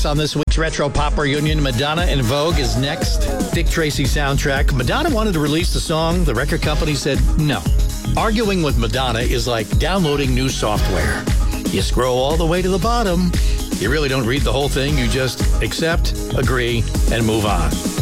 tracks on this week's Retro Pop Reunion. Madonna and Vogue is next. Dick Tracy soundtrack. Madonna wanted to release the song. The record company said no. Arguing with Madonna is like downloading new software. You scroll all the way to the bottom. You really don't read the whole thing. You just accept, agree, and move on.